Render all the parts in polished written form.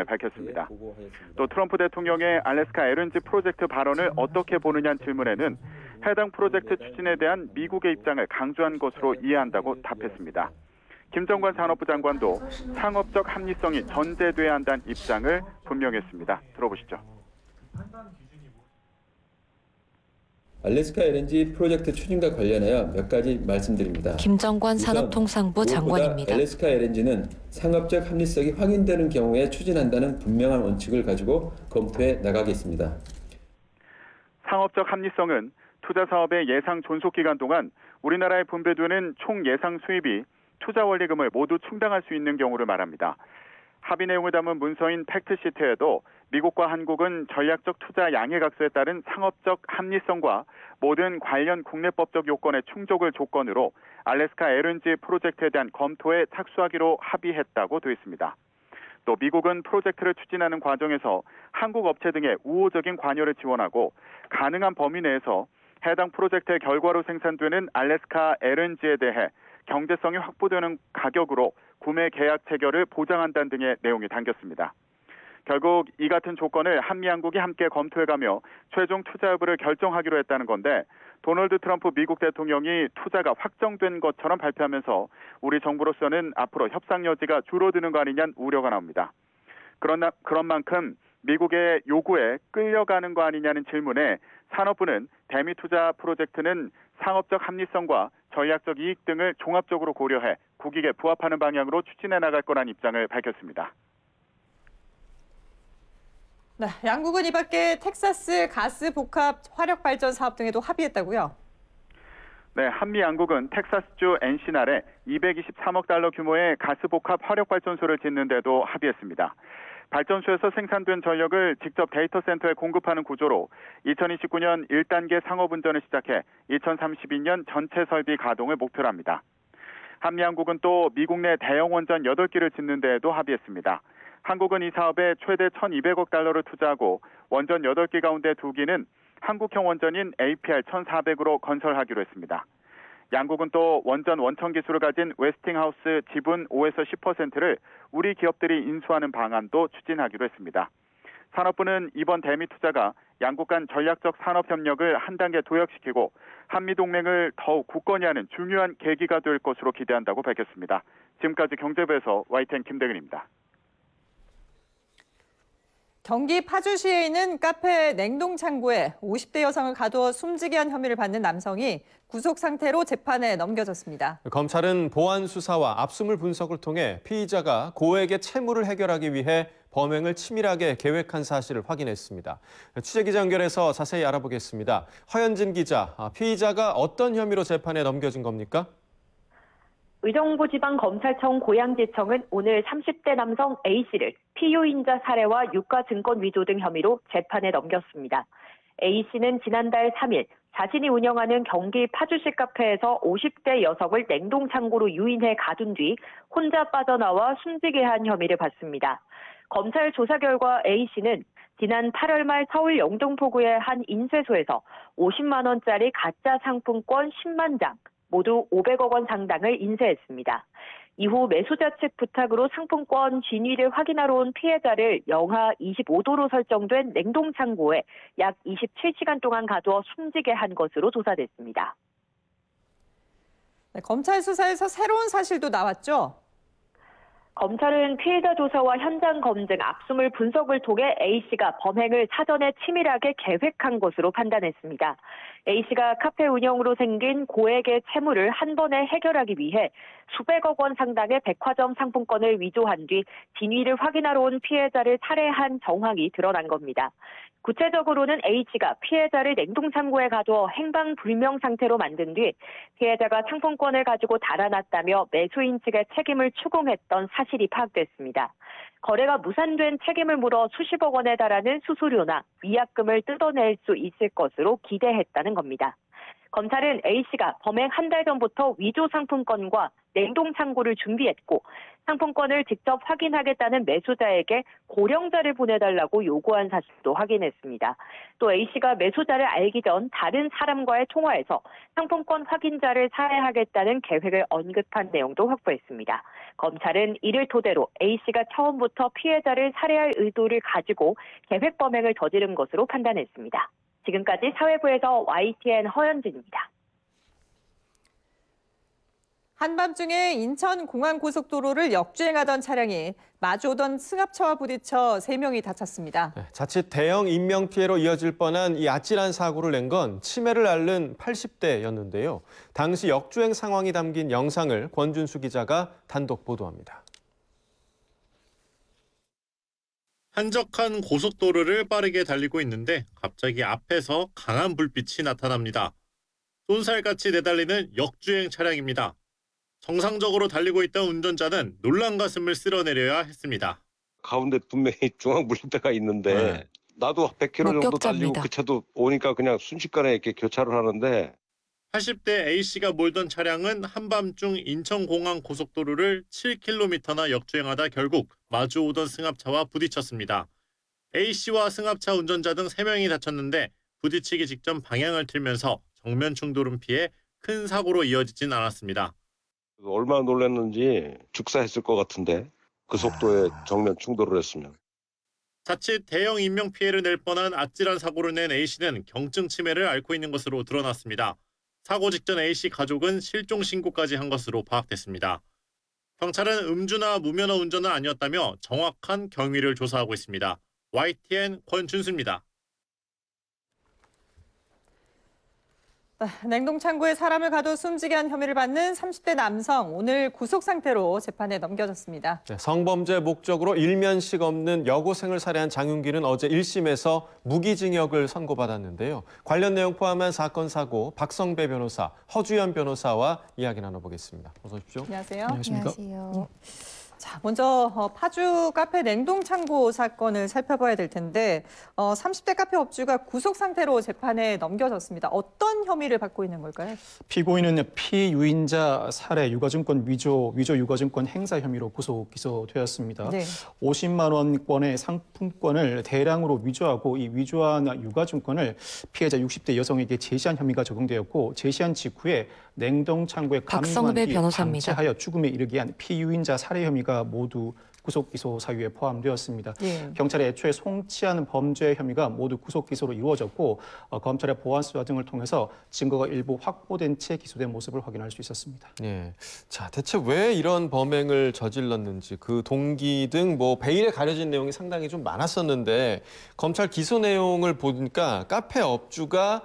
입장을 밝혔습니다. 또 트럼프 대통령의 알래스카 LNG 프로젝트 발언을 어떻게 보느냐는 질문에는 해당 프로젝트 추진에 대한 미국의 입장을 강조한 것으로 이해한다고 답했습니다. 김정관 산업부 장관도 상업적 합리성이 전제돼야 한다는 입장을 분명히 했습니다. 들어보시죠. 알래스카 LNG 프로젝트 추진과 관련하여 몇 가지 말씀드립니다. 김정관 산업통상부 장관입니다. 알래스카 LNG는 상업적 합리성이 확인되는 경우에 추진한다는 분명한 원칙을 가지고 검토해 나가겠습니다. 상업적 합리성은 투자 사업의 예상 존속 기간 동안 우리나라에 분배되는 총 예상 수입이 투자 원리금을 모두 충당할 수 있는 경우를 말합니다. 합의 내용을 담은 문서인 팩트시트에도 미국과 한국은 전략적 투자 양해각서에 따른 상업적 합리성과 모든 관련 국내법적 요건의 충족을 조건으로 알래스카 LNG 프로젝트에 대한 검토에 착수하기로 합의했다고 되어 있습니다. 또 미국은 프로젝트를 추진하는 과정에서 한국 업체 등의 우호적인 관여를 지원하고 가능한 범위 내에서 해당 프로젝트의 결과로 생산되는 알래스카 LNG에 대해 경제성이 확보되는 가격으로 구매 계약 체결을 보장한다는 등의 내용이 담겼습니다. 결국 이 같은 조건을 한미 양국이 함께 검토해가며 최종 투자 여부를 결정하기로 했다는 건데 도널드 트럼프 미국 대통령이 투자가 확정된 것처럼 발표하면서 우리 정부로서는 앞으로 협상 여지가 줄어드는 거 아니냐는 우려가 나옵니다. 그런 만큼 미국의 요구에 끌려가는 거 아니냐는 질문에 산업부는 대미 투자 프로젝트는 상업적 합리성과 전략적 이익 등을 종합적으로 고려해 국익에 부합하는 방향으로 추진해 나갈 거란 입장을 밝혔습니다. 네, 양국은 이 밖에 텍사스 가스 복합 화력 발전 사업 등에도 합의했다고요? 네, 한미 양국은 텍사스주 엔시날에 223억 달러 규모의 가스 복합 화력 발전소를 짓는 데도 합의했습니다. 발전소에서 생산된 전력을 직접 데이터 센터에 공급하는 구조로 2029년 1단계 상업 운전을 시작해 2032년 전체 설비 가동을 목표로 합니다. 한미 양국은 또 미국 내 대형 원전 8기를 짓는 데에도 합의했습니다. 한국은 이 사업에 최대 1,200억 달러를 투자하고 원전 8기 가운데 2기는 한국형 원전인 APR-1400으로 건설하기로 했습니다. 양국은 또 원전 원천 기술을 가진 웨스팅하우스 지분 5에서 10%를 우리 기업들이 인수하는 방안도 추진하기로 했습니다. 산업부는 이번 대미 투자가 양국 간 전략적 산업 협력을 한 단계 도약시키고 한미 동맹을 더욱 굳건히 하는 중요한 계기가 될 것으로 기대한다고 밝혔습니다. 지금까지 경제부에서 YTN 김대근입니다. 경기 파주시에 있는 카페 냉동창고에 50대 여성을 가두어 숨지게 한 혐의를 받는 남성이 구속 상태로 재판에 넘겨졌습니다. 검찰은 보안 수사와 압수물 분석을 통해 피의자가 고액의 채무를 해결하기 위해 범행을 치밀하게 계획한 사실을 확인했습니다. 취재기자 연결해서 자세히 알아보겠습니다. 허연진 기자, 피의자가 어떤 혐의로 재판에 넘겨진 겁니까? 의정부지방검찰청 고양지청은 오늘 30대 남성 A씨를 피요인자 살해와 유가증권 위조 등 혐의로 재판에 넘겼습니다. A씨는 지난달 3일 자신이 운영하는 경기 파주시 카페에서 50대 여성을 냉동창고로 유인해 가둔 뒤 혼자 빠져나와 숨지게 한 혐의를 받습니다. 검찰 조사 결과 A씨는 지난 8월 말 서울 영등포구의 한 인쇄소에서 50만 원짜리 가짜 상품권 10만 장, 모두 500억 원 상당을 인쇄했습니다. 이후 매수자 측 부탁으로 상품권 진위를 확인하러 온 피해자를 영하 25도로 설정된 냉동창고에 약 27시간 동안 가두어 숨지게 한 것으로 조사됐습니다. 네, 검찰 수사에서 새로운 사실도 나왔죠? 검찰은 피해자 조사와 현장 검증, 압수물 분석을 통해 A씨가 범행을 사전에 치밀하게 계획한 것으로 판단했습니다. A씨가 카페 운영으로 생긴 고액의 채무를 한 번에 해결하기 위해 수백억 원 상당의 백화점 상품권을 위조한 뒤 진위를 확인하러 온 피해자를 살해한 정황이 드러난 겁니다. 구체적으로는 A씨가 피해자를 냉동창고에 가두어 행방불명 상태로 만든 뒤 피해자가 상품권을 가지고 달아났다며 매수인 측의 책임을 추궁했던 사실이 파악됐습니다. 거래가 무산된 책임을 물어 수십억 원에 달하는 수수료나 위약금을 뜯어낼 수 있을 것으로 기대했다는 겁니다. 검찰은 A씨가 범행 한 달 전부터 위조 상품권과 냉동 창고를 준비했고 상품권을 직접 확인하겠다는 매수자에게 고령자를 보내달라고 요구한 사실도 확인했습니다. 또 A씨가 매수자를 알기 전 다른 사람과의 통화에서 상품권 확인자를 살해하겠다는 계획을 언급한 내용도 확보했습니다. 검찰은 이를 토대로 A씨가 처음부터 피해자를 살해할 의도를 가지고 계획 범행을 저지른 것으로 판단했습니다. 지금까지 사회부에서 YTN 허연진입니다. 한밤중에 인천공항고속도로를 역주행하던 차량이 마주오던 승합차와 부딪혀 3명이 다쳤습니다. 자칫 대형 인명피해로 이어질 뻔한 이 아찔한 사고를 낸 건 치매를 앓는 80대였는데요. 당시 역주행 상황이 담긴 영상을 권준수 기자가 단독 보도합니다. 한적한 고속도로를 빠르게 달리고 있는데 갑자기 앞에서 강한 불빛이 나타납니다. 쏜살같이 내달리는 역주행 차량입니다. 정상적으로 달리고 있던 운전자는 놀란 가슴을 쓸어내려야 했습니다. 가운데 분명히 중앙분리대가 있는데 나도 100km 정도 달리고 목격자입니다. 그 차도 오니까 그냥 순식간에 이렇게 교차를 하는데 80대 A씨가 몰던 차량은 한밤중 인천공항 고속도로를 7km나 역주행하다 결국 마주오던 승합차와 부딪혔습니다. A씨와 승합차 운전자 등 3명이 다쳤는데 부딪히기 직전 방향을 틀면서 정면 충돌은 피해 큰 사고로 이어지진 않았습니다. 얼마나 놀랐는지 즉사했을 것 같은데 그 속도에 정면 충돌을 했으면. 자칫 대형 인명피해를 낼 뻔한 아찔한 사고를 낸 A씨는 경증 치매를 앓고 있는 것으로 드러났습니다. 사고 직전 A씨 가족은 실종 신고까지 한 것으로 파악됐습니다. 경찰은 음주나 무면허 운전은 아니었다며 정확한 경위를 조사하고 있습니다. YTN 권준수입니다. 냉동창고에 사람을 가둬 숨지게 한 혐의를 받는 30대 남성, 오늘 구속 상태로 재판에 넘겨졌습니다. 성범죄 목적으로 일면식 없는 여고생을 살해한 장윤기는 어제 1심에서 무기징역을 선고받았는데요. 관련 내용 포함한 사건 사고 박성배 변호사, 허주연 변호사와 이야기 나눠보겠습니다. 어서 오십시오. 안녕하세요. 안녕하세요. 자, 먼저 파주 카페 냉동창고 사건을 살펴봐야 될 텐데 30대 카페 업주가 구속 상태로 재판에 넘겨졌습니다. 어떤 혐의를 받고 있는 걸까요? 피고인은 피유인자 살해 유가증권 위조 유가증권 행사 혐의로 구속 기소되었습니다. 네. 50만 원권의 상품권을 대량으로 위조하고 이 위조한 유가증권을 피해자 60대 여성에게 제시한 혐의가 적용되었고 제시한 직후에 냉동창고에 박성배 감금한 뒤 변호사입니다. 방치하여 죽음에 이르게 한 피유인자 살해 혐의가 모두 구속 기소 사유에 포함되었습니다. 예. 경찰의 애초에 송치한 범죄 혐의가 모두 구속 기소로 이루어졌고 검찰의 보안 수사 등을 통해서 증거가 일부 확보된 채 기소된 모습을 확인할 수 있었습니다. 예. 자, 대체 왜 이런 범행을 저질렀는지 그 동기 등 베일에 가려진 내용이 상당히 좀 많았었는데 검찰 기소 내용을 보니까 카페 업주가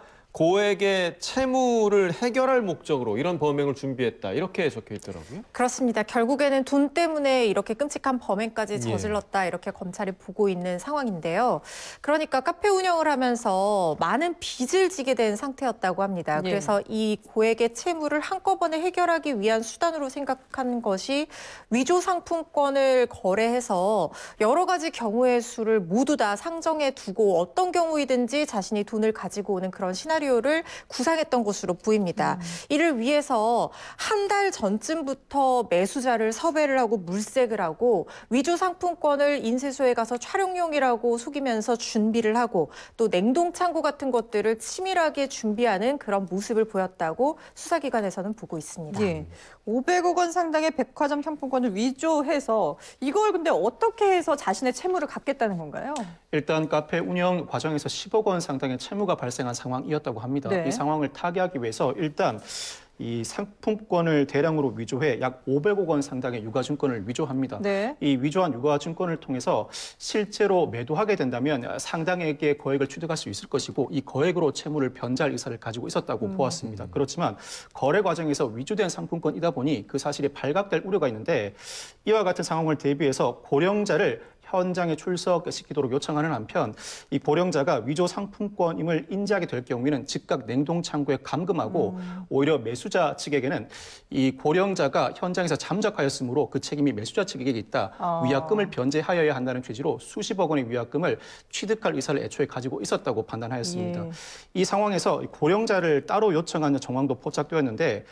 고액의 채무를 해결할 목적으로 이런 범행을 준비했다 이렇게 적혀 있더라고요. 그렇습니다. 결국에는 돈 때문에 이렇게 끔찍한 범행까지 저질렀다 이렇게 검찰이 보고 있는 상황인데요. 그러니까 카페 운영을 하면서 많은 빚을 지게 된 상태였다고 합니다. 예. 그래서 이 고액의 채무를 한꺼번에 해결하기 위한 수단으로 생각한 것이 위조 상품권을 거래해서 여러 가지 경우의 수를 모두 다 상정해 두고 어떤 경우이든지 자신이 돈을 가지고 오는 그런 시나리오를 구상했던 것으로 보입니다. 이를 위해서 한 달 전쯤부터 매수자를 섭외를 하고 물색을 하고 위조 상품권을 인쇄소에 가서 촬영용이라고 속이면서 준비를 하고 또 냉동창고 같은 것들을 치밀하게 준비하는 그런 모습을 보였다고 수사기관에서는 보고 있습니다. 예. 500억 원 상당의 백화점 상품권을 위조해서 이걸 근데 어떻게 해서 자신의 채무를 갚겠다는 건가요? 일단 카페 운영 과정에서 10억 원 상당의 채무가 발생한 상황이었다고 합니다. 네. 이 상황을 타개하기 위해서 일단 이 상품권을 대량으로 위조해 약 500억 원 상당의 유가증권을 위조합니다. 네. 이 위조한 유가증권을 통해서 실제로 매도하게 된다면 상당액의 거액을 취득할 수 있을 것이고 이 거액으로 채무를 변제할 의사를 가지고 있었다고 보았습니다. 그렇지만 거래 과정에서 위조된 상품권이다 보니 그 사실이 발각될 우려가 있는데 이와 같은 상황을 대비해서 고령자를 현장에 출석시키도록 요청하는 한편 이 고령자가 위조 상품권임을 인지하게 될 경우에는 즉각 냉동창고에 감금하고 오히려 매수자 측에게는 이 고령자가 현장에서 잠적하였으므로 그 책임이 매수자 측에게 있다. 위약금을 변제하여야 한다는 취지로 수십억 원의 위약금을 취득할 의사를 애초에 가지고 있었다고 판단하였습니다. 예. 이 상황에서 고령자를 따로 요청하는 정황도 포착되었는데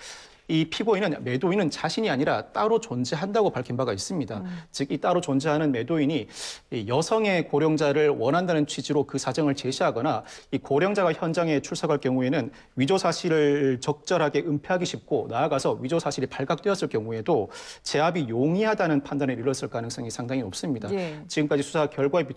이 피고인은 매도인은 자신이 아니라 따로 존재한다고 밝힌 바가 있습니다. 즉 이 따로 존재하는 매도인이 이 여성의 고령자를 원한다는 취지로 그 사정을 제시하거나 이 고령자가 현장에 출석할 경우에는 위조 사실을 적절하게 은폐하기 쉽고 나아가서 위조 사실이 발각되었을 경우에도 제압이 용이하다는 판단에 이르렀을 가능성이 상당히 높습니다. 예. 지금까지 수사 결과에